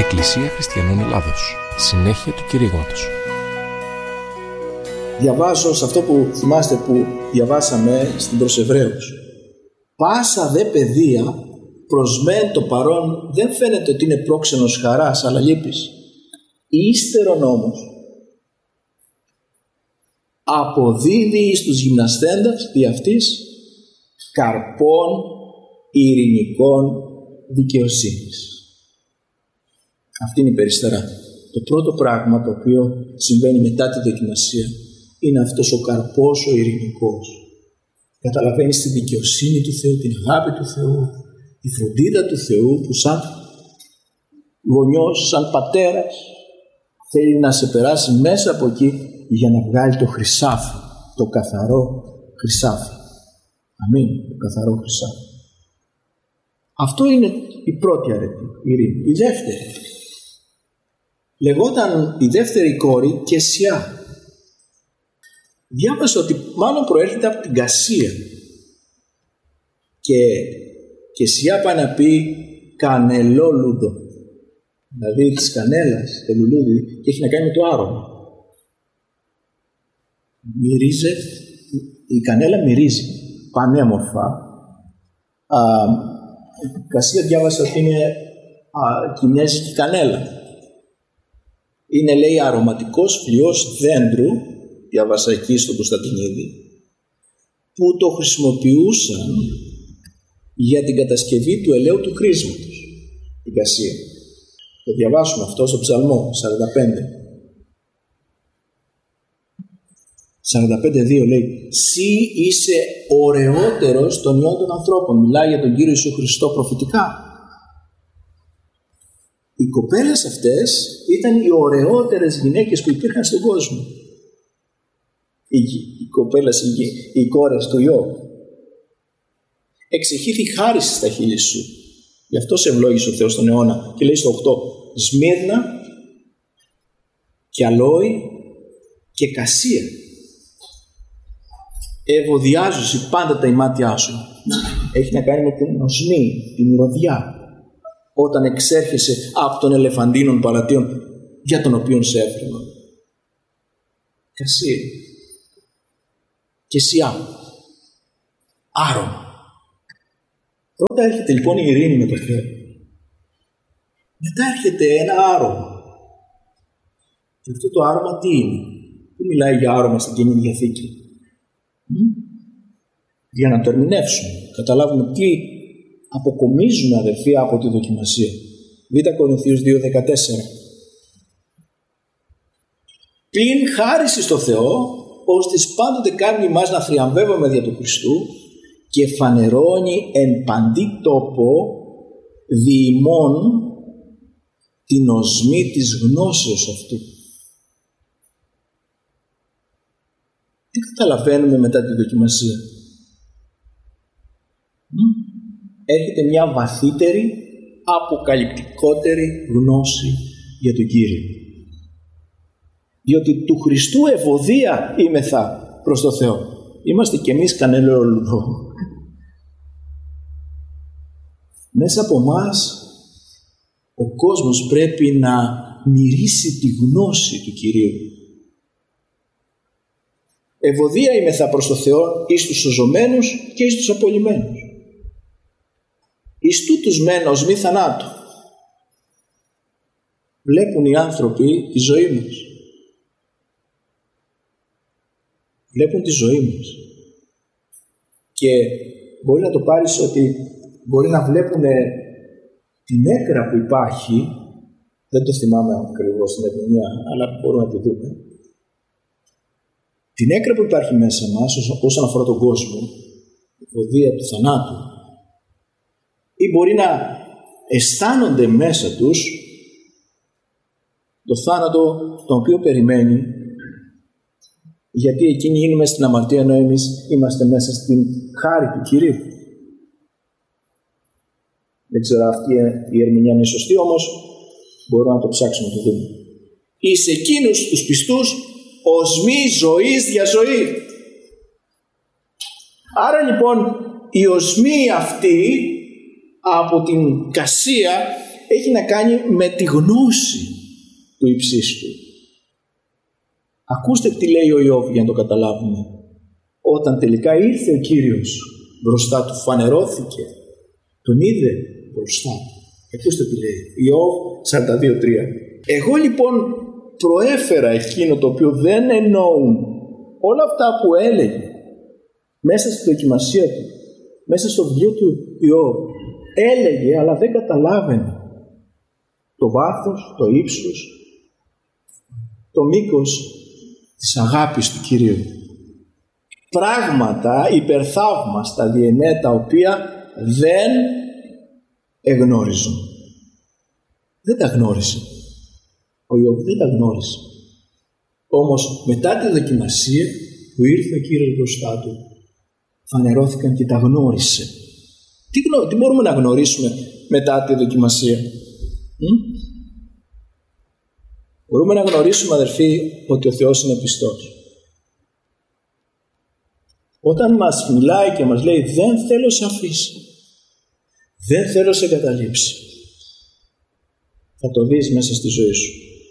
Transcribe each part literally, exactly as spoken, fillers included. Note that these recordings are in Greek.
Εκκλησία Χριστιανών Ελλάδος. Συνέχεια του κηρύγματος. Διαβάζω σε αυτό που θυμάστε που διαβάσαμε στην προς Εβραίους. Πάσα δε παιδεία προς μεν το παρόν δεν φαίνεται ότι είναι πρόξενος χαράς αλλά λύπης. Ύστερον όμως αποδίδει εις τους γυμνασθέντας δι' αυτής καρπών ειρηνικών δικαιοσύνης. Αυτή είναι η περιστερά. Το πρώτο πράγμα το οποίο συμβαίνει μετά τη δοκιμασία είναι αυτός ο καρπός ο ειρηνικός. Καταλαβαίνεις τη δικαιοσύνη του Θεού, την αγάπη του Θεού, τη φροντίδα του Θεού που σαν γονιός, σαν πατέρας θέλει να σε περάσει μέσα από εκεί για να βγάλει το χρυσάφι, το καθαρό χρυσάφι. Αμήν, το καθαρό χρυσάφι. Αυτό είναι η πρώτη αρετή, η ειρήνη. Η δεύτερη. Λεγόταν η δεύτερη κόρη Κεσιά. Διάβασα ότι μάλλον προέρχεται από την Κασία. Και Κεσιά πάει να πει κανελόλουδο. Δηλαδή της κανέλας, το λουλούδι, και έχει να κάνει με το άρωμα. Μυρίζει, η κανέλα μυρίζει πανέμορφα. Α, Κασία διάβασα ότι είναι α, κινέζικη κανέλα. Είναι, λέει, αρωματικός φλοιός δέντρου, διάβασα εκεί στον Κωνσταντινίδη, που το χρησιμοποιούσαν για την κατασκευή του ελαίου του κρίσματος, την Κασία. Το διαβάσουμε αυτό στο Ψαλμό σαράντα πέντε. σαράντα πέντε δύο λέει «Συ είσαι ωραιότερος των ιών των ανθρώπων». Μιλάει για τον Κύριο Ιησού Χριστό προφητικά. Οι κοπέλες αυτές ήταν οι ωραιότερες γυναίκες που υπήρχαν στον κόσμο. Οι, οι κοπέλες, οι, οι κόρες του Ιώβ. Εξεχήθη χάριση στα χείλη σου. Γι' αυτό σε ευλόγησε ο Θεός στον αιώνα. Και λέει στο οκτώ Σμύρνα και Αλόη και Κασία. Ευωδιάζουσι πάντα τα ημάτια σου. Έχει να κάνει με την οσμή, την μυρωδιά. Όταν εξέρχεσαι από τον ελεφαντίνων παλατίων για τον οποίον σε έφερναν. Κασία. Κεσιά. Άρωμα. Πρώτα έρχεται λοιπόν η ειρήνη με το Θεό. Μετά έρχεται ένα άρωμα. Και αυτό το άρωμα τι είναι? Πού μιλάει για άρωμα στην Καινή Διαθήκη? Για να το ερμηνεύσουμε, καταλάβουμε τι αποκομίζουμε, αδελφοί, από τη δοκιμασία. Β' Κορινθίους δύο δεκατέσσερα. Πλην χάριση στο Θεό, ώστε πάντοτε κάνει εμάς να θριαμβεύουμε δια του Χριστού και φανερώνει εν παντή τόπο δι' ημών την οσμή της γνώσεως αυτού. Τι καταλαβαίνουμε μετά τη δοκιμασία? Έρχεται μια βαθύτερη, αποκαλυπτικότερη γνώση για τον Κύριο. Διότι του Χριστού ευωδία είμεθα προς το Θεό. Είμαστε κι εμείς κανελόλουδο. Μέσα από μας ο κόσμος πρέπει να μυρίσει τη γνώση του Κυρίου. Ευωδία είμεθα προς το Θεό εις τους σωζωμένους και εις τους απολυμένους. Εις τούτους μεν ως μη θανάτου. Βλέπουν οι άνθρωποι τη ζωή μας. Βλέπουν τη ζωή μας. Και μπορεί να το πάρεις ότι μπορεί να βλέπουν την έκρα που υπάρχει. Δεν το θυμάμαι ακριβώς στην ερμηνεία, αλλά μπορούμε να το δούμε. Την έκρα που υπάρχει μέσα μας όσον αφορά τον κόσμο, η ευωδία του θανάτου, ή μπορεί να αισθάνονται μέσα τους το θάνατο τον οποίο περιμένει, γιατί εκείνοι είναι μέσα στην αμαρτία ενώ εμείς είμαστε μέσα στην χάρη του Κυρίου. Δεν ξέρω αυτή η ερμηνεία είναι σωστή, όμως μπορούμε να το ψάξουμε να το δούμε. Εις εκείνους τους πιστούς οσμή ζωής δια ζωή. Άρα λοιπόν η οσμή αυτή από την Κασία έχει να κάνει με τη γνώση του υψίστου. Ακούστε τι λέει ο Ιώβ για να το καταλάβουμε. Όταν τελικά ήρθε ο Κύριος μπροστά του, φανερώθηκε, τον είδε μπροστά του. Ακούστε τι λέει. Ιώβ σαράντα δύο τρία. Εγώ λοιπόν προέφερα εκείνο το οποίο δεν εννοούν. Όλα αυτά που έλεγε μέσα στη δοκιμασία του, μέσα στο βιβλίο του Ιώβ, έλεγε αλλά δεν καταλάβαινε το βάθος, το ύψος, το μήκος της αγάπης του Κυρίου. Πράγματα υπερθαύμαστα διενέ τα οποία δεν εγνώριζαν. Δεν τα γνώρισε. Ο Ιώβ δεν τα γνώρισε. Όμως μετά τη δοκιμασία που ήρθε ο Κύριος μπροστά του, φανερώθηκαν και τα γνώρισε. Τι, γνω... Τι μπορούμε να γνωρίσουμε μετά τη δοκιμασία? Μ? Μπορούμε να γνωρίσουμε, αδερφοί, ότι ο Θεός είναι πιστός. Όταν μας μιλάει και μας λέει δεν θέλω σε αφήσει, δεν θέλω σε καταλήψει, θα το δεις μέσα στη ζωή σου.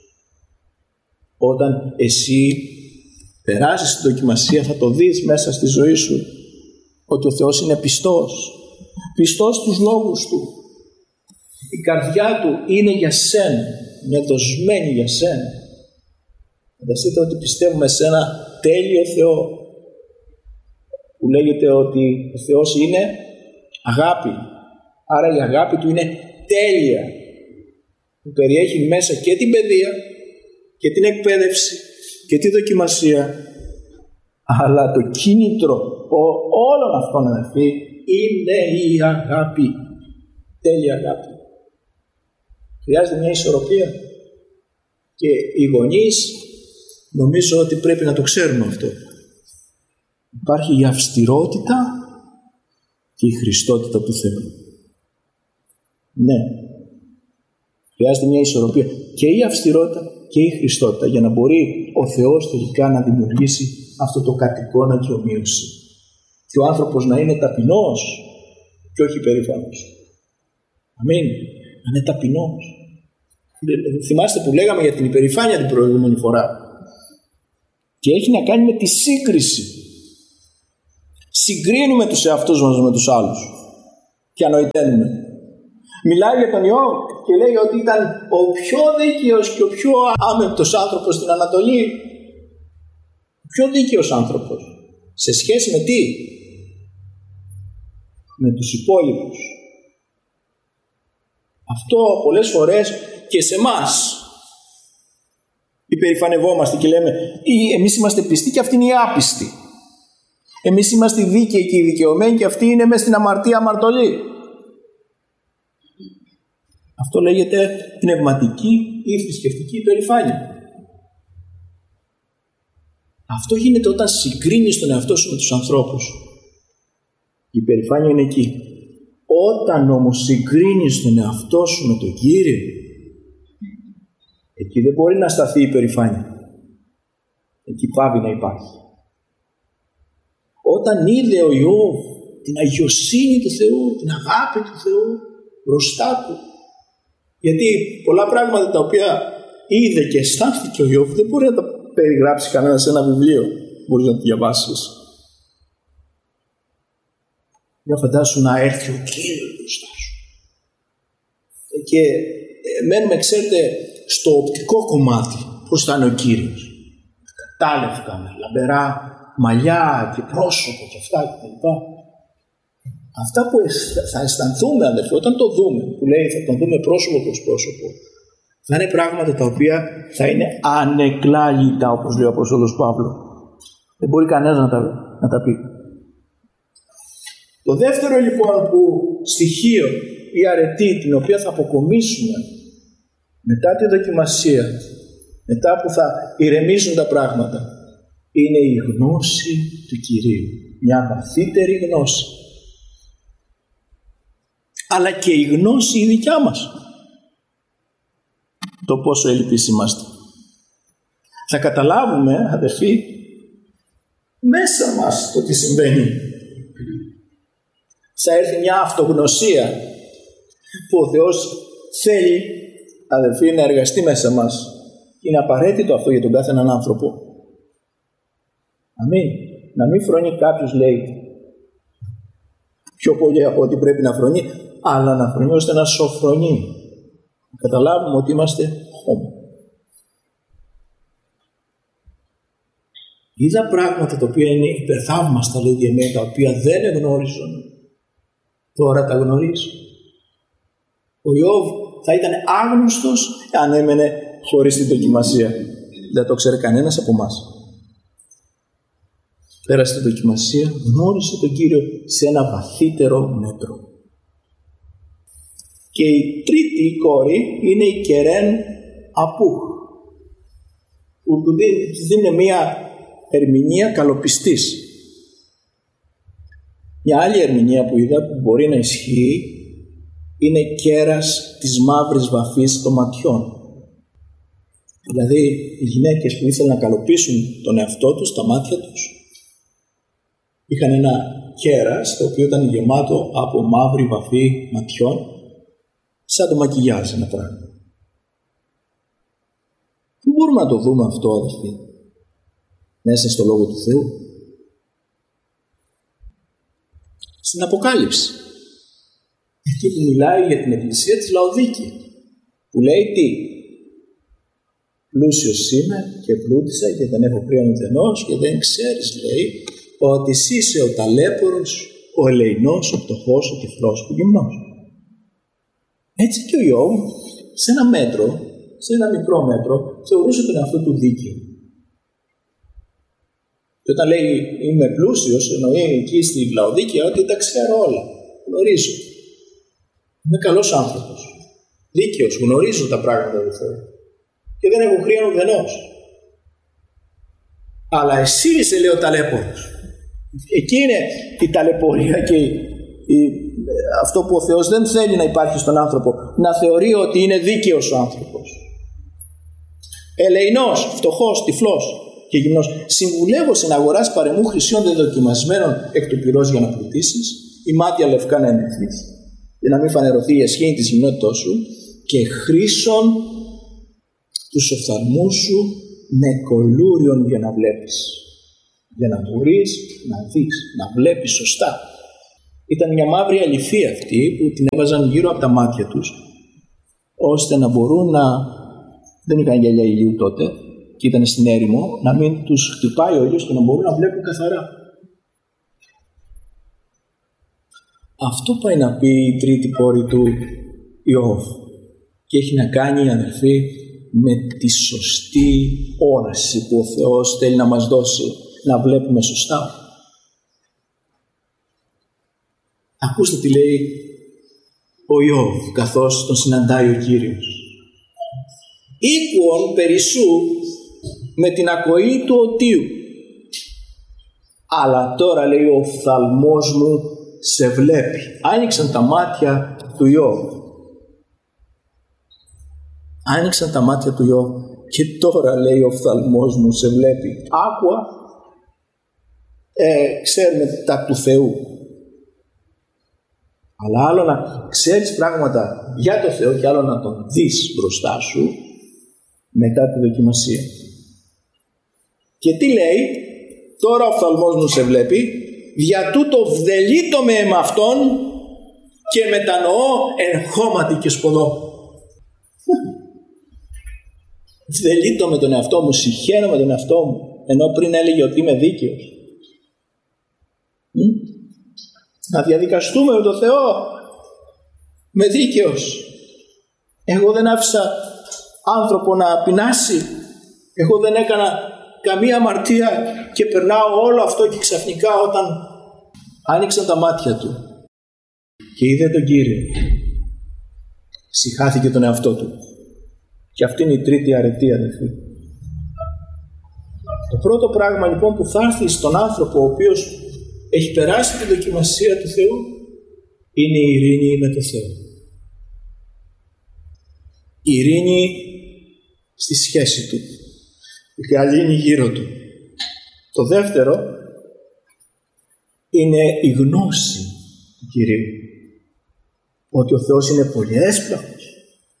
Όταν εσύ περάσεις τη δοκιμασία, θα το δεις μέσα στη ζωή σου ότι ο Θεός είναι πιστός. Πιστός στους λόγους Του. Η καρδιά Του είναι για σένα, είναι δοσμένη για σένα. Φανταστείτε ότι πιστεύουμε σε ένα τέλειο Θεό που λέγεται ότι ο Θεός είναι αγάπη. Άρα η αγάπη Του είναι τέλεια, που περιέχει μέσα και την παιδεία και την εκπαίδευση και τη δοκιμασία, αλλά το κίνητρο όλων αυτών, αδερφοί, είναι η αγάπη. Τέλεια αγάπη. Χρειάζεται μια ισορροπία και οι γονείς νομίζω ότι πρέπει να το ξέρουμε αυτό. Υπάρχει η αυστηρότητα και η χριστότητα του Θεού. Ναι. Χρειάζεται μια ισορροπία και η αυστηρότητα και η χριστότητα για να μπορεί ο Θεός τελικά να δημιουργήσει αυτό το κατ' εικόνα και ομοίωση. Και ο άνθρωπος να είναι ταπεινός και όχι περήφανος. Αμήν. Να είναι ταπεινός. Θυμάστε που λέγαμε για την υπερηφάνεια την προηγούμενη φορά. Και έχει να κάνει με τη σύγκριση. Συγκρίνουμε τους εαυτούς μας με τους άλλους και ανοηταίνουμε. Μιλάει για τον Ιώβ και λέει ότι ήταν ο πιο δίκαιος και ο πιο άμεπτος άνθρωπος στην Ανατολή. Ο πιο δίκαιος άνθρωπος. Σε σχέση με τι? Με τους υπόλοιπους. Αυτό πολλές φορές και σε εμάς υπερηφανευόμαστε και λέμε εμείς είμαστε πιστοί και αυτοί είναι οι άπιστοι. Εμείς είμαστε οι δίκαιοι και οι δικαιωμένοι και αυτοί είναι μέσα στην αμαρτία αμαρτωλοί. Αυτό λέγεται πνευματική ή θρησκευτική υπερηφάνεια. Αυτό γίνεται όταν συγκρίνεις τον εαυτό σου με τους ανθρώπους. Η υπερηφάνεια είναι εκεί. Όταν όμως συγκρίνεις τον εαυτό σου με τον Κύριο, εκεί δεν μπορεί να σταθεί η υπερηφάνεια. Εκεί πάβει να υπάρχει. Όταν είδε ο Ιώβ την αγιοσύνη του Θεού, την αγάπη του Θεού μπροστά του, γιατί πολλά πράγματα τα οποία είδε και αισθάνθηκε ο Ιώβ δεν μπορεί να τα περιγράψει κανένα σε ένα βιβλίο. Μπορείς να το διαβάσεις. Για φαντάσου να έρθει ο Κύριος μπροστά σου. Και μένουμε, ξέρετε, στο οπτικό κομμάτι πώς θα είναι ο Κύριος. Κατάλευκα με λαμπερά μαλλιά και πρόσωπο και αυτά και τα λοιπά. Αυτά που θα αισθανθούμε, αδερφοί, όταν το δούμε, που λέει θα τον δούμε πρόσωπο προς πρόσωπο, θα είναι πράγματα τα οποία θα είναι ανεκλάλητα, όπως λέει ο Απόστολος Παύλο. Δεν μπορεί κανένας να τα, να τα πει. Το δεύτερο λοιπόν που στοιχείο ή αρετή την οποία θα αποκομίσουμε μετά τη δοκιμασία, μετά που θα ηρεμήσουν τα πράγματα, είναι η γνώση του Κυρίου. Μια βαθύτερη γνώση. Αλλά και η γνώση η δικιά μας. Το πόσο ελλειπείς είμαστε. Θα καταλάβουμε, αδερφοί, μέσα μας το τι συμβαίνει. Θα έρθει μια αυτογνωσία που ο Θεός θέλει, αδελφοί, να εργαστεί μέσα μας. Είναι απαραίτητο αυτό για τον κάθε έναν άνθρωπο. Αμήν. Να μην φρονεί κάποιος, λέει, πιο πολύ από ό,τι πρέπει να φρονεί, αλλά να φρονεί ώστε να σοφρονεί. Να καταλάβουμε ότι είμαστε χώμα. Είδα πράγματα τα οποία είναι υπερθαύμαστα, λέει διεμένα, τα οποία δεν εγνώριζαν. Τώρα τα γνωρίζω. Ο Ιώβ θα ήταν άγνωστος αν έμενε χωρίς την δοκιμασία. Δεν το ξέρει κανένας από εμάς. Πέρασε τη δοκιμασία, γνώρισε τον Κύριο σε ένα βαθύτερο μέτρο. Και η τρίτη κόρη είναι η Κερέν Απούχ, που του δίνει μια ερμηνεία καλοπιστής. Μια άλλη ερμηνεία που είδα που μπορεί να ισχύει είναι κέρας της μαύρης βαφής των ματιών. Δηλαδή οι γυναίκες που ήθελαν να καλοπίσουν τον εαυτό τους, τα μάτια τους, είχαν ένα κέρας το οποίο ήταν γεμάτο από μαύρη βαφή ματιών, σαν το μακιγιάζ ένα πράγμα. Πού μπορούμε να το δούμε αυτό, αδελφοί? Μέσα στο Λόγο του Θεού. Στην Αποκάλυψη. Εκεί που μιλάει για την εκκλησία της Λαοδίκη. Που λέει τι? Πλούσιος είμαι και πλούτησα και δεν έχω πλέον ουδενός και δεν ξέρεις, λέει, ότι εσύ είσαι ο ταλέπορος, ο ελεεινός, ο πτωχός, ο τυφλός, ο γυμνός. Έτσι και ο Ιώβ, σε ένα μέτρο, σε ένα μικρό μέτρο, θεωρούσε τον εαυτό του δίκαιο. Και όταν λέει είμαι πλούσιος, εννοεί εκεί στη Λαοδίκεια ότι τα ξέρω όλα, γνωρίζω. Είμαι καλός άνθρωπος, δίκαιος, γνωρίζω τα πράγματα του Θεού και δεν έχω χρήμα ουδενός. Αλλά εσύ είσαι, λέει, ο ταλέπορος. Εκεί είναι η ταλαιπωρία και η, η, αυτό που ο Θεός δεν θέλει να υπάρχει στον άνθρωπο, να θεωρεί ότι είναι δίκαιος ο άνθρωπος. Ελεεινός, φτωχός, τυφλός και γυμνός. Συμβουλεύω σε να αγοράσεις παρεμού χρυσίων δεδοκιμασμένων εκ του πυρός για να πλουτίσεις, ή μάτια λευκά να ενδειχθείς, για να μην φανερωθεί η αισχήνη της γυμνότητός σου, και χρήσον τους οφθαλμούς σου με κολούριον για να βλέπεις. Για να μπορείς να δεις, να βλέπεις σωστά. Ήταν μια μαύρη αληθεία αυτή που την έβαζαν γύρω από τα μάτια τους, ώστε να μπορούν να... Δεν είχαν γυαλιά ηλίου τότε και ήταν στην έρημο, να μην τους χτυπάει ο ήλιος και να μπορούν να βλέπουν καθαρά. Αυτό πάει να πει η τρίτη κόρη του Ιώβ και έχει να κάνει, αδελφοί, με τη σωστή όραση που ο Θεός θέλει να μας δώσει, να βλέπουμε σωστά. Ακούστε τι λέει ο Ιώβ καθώς τον συναντάει ο Κύριος. Ήκουον περισσού με την ακοή του οτίου, αλλά τώρα, λέει, ο οφθαλμός μου σε βλέπει. Άνοιξαν τα μάτια του Ιώβ. Άνοιξαν τα μάτια του Ιώβ και τώρα, λέει, ο οφθαλμός μου σε βλέπει. Άκουα, ε, ξέρουμε τα του Θεού. Αλλά άλλο να ξέρεις πράγματα για το Θεό και άλλο να τον δεις μπροστά σου μετά τη δοκιμασία. Και τι λέει? Τώρα ο οφθαλμός μου σε βλέπει, για τούτο βδελείτομαι με αυτόν και μετανοώ εν χώματι και σποδό. Βδελείτω με τον εαυτό μου, συχαίνω με τον εαυτό μου, ενώ πριν έλεγε ότι είμαι δίκαιος. Μ? Να διαδικαστούμε με τον Θεό, με δίκαιος. Εγώ δεν άφησα άνθρωπο να πεινάσει, εγώ δεν έκανα καμία αμαρτία και περνάω όλο αυτό και ξαφνικά όταν άνοιξαν τα μάτια του και είδε τον Κύριο, συχάθηκε τον εαυτό του. Και αυτή είναι η τρίτη αρετή, αδελφοί. Το πρώτο πράγμα λοιπόν που θα έρθει στον άνθρωπο ο οποίος έχει περάσει τη δοκιμασία του Θεού είναι η ειρήνη με το Θεό. Η ειρήνη στη σχέση του. Η γαλήνη γύρω του. Το δεύτερο είναι η γνώση του Κυρίου. Ότι ο Θεός είναι πολύ έσπλαχνος,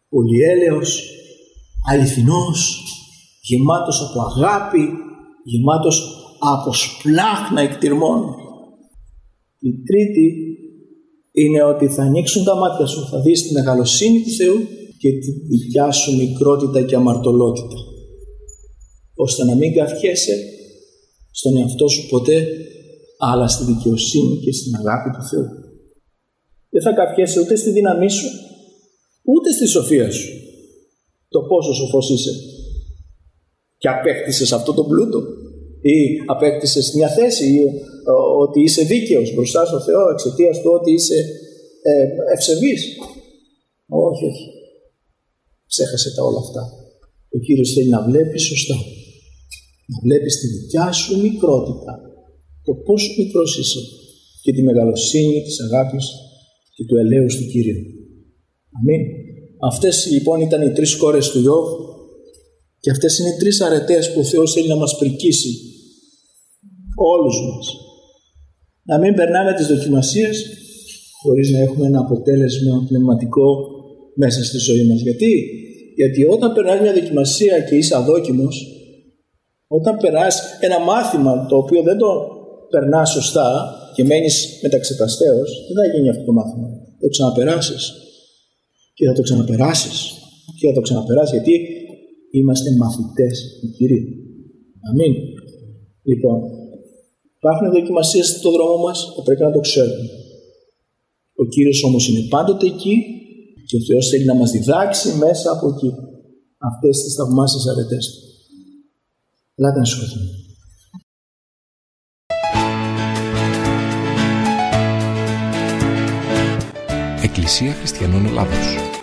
πολυέλεος, αληθινός, γεμάτος από αγάπη, γεμάτος από σπλάχνα εκτιρμών. Η τρίτη είναι ότι θα ανοίξουν τα μάτια σου, θα δεις τη μεγαλοσύνη του Θεού και τη δικιά σου μικρότητα και αμαρτωλότητα, ώστε να μην καυχέσαι στον εαυτό σου ποτέ, αλλά στη δικαιοσύνη και στην αγάπη του Θεού. Δεν θα καυχέσαι ούτε στη δύναμή σου, ούτε στη σοφία σου, το πόσο σοφός είσαι και απέκτησες αυτό το πλούτο, ή απέκτησες μια θέση, ή ότι είσαι δίκαιος μπροστά στον Θεό εξαιτίας του ότι είσαι ε, ευσεβής. Όχι, όχι. Ξέχασε τα όλα αυτά. Ο Κύριος θέλει να βλέπεις σωστά. Να βλέπεις τη δικιά σου μικρότητα, το πόσο μικρός είσαι και τη μεγαλοσύνη της αγάπης και του ελέους του Κυρίου. Αμήν. Αυτές λοιπόν ήταν οι τρεις κόρες του Ιώβ και αυτές είναι οι τρεις αρετές που ο Θεός θέλει να μας πρικήσει όλους μας. Να μην περνάμε τις δοκιμασίες χωρίς να έχουμε ένα αποτέλεσμα πνευματικό μέσα στη ζωή μας. Γιατί, Γιατί όταν περνάς μια δοκιμασία και είσαι αδόκιμος, όταν περνάς ένα μάθημα το οποίο δεν το περνάς σωστά και μένεις μεταξεταστέως, δεν θα γίνει αυτό το μάθημα. Θα το ξαναπεράσεις και θα το ξαναπεράσεις και θα το ξαναπεράσεις, γιατί είμαστε μαθητές του Κυρίου. Αμήν. Λοιπόν, υπάρχουν δοκιμασίες στον δρόμο μας, θα πρέπει να το ξέρουμε. Ο Κύριος όμως είναι πάντοτε εκεί και ο Θεός θέλει να μας διδάξει μέσα από εκεί αυτές τις θαυμάσιες αρετές του. Ελάτε να σηκωθούμε. Εκκλησία Χριστιανών Ελλάδος.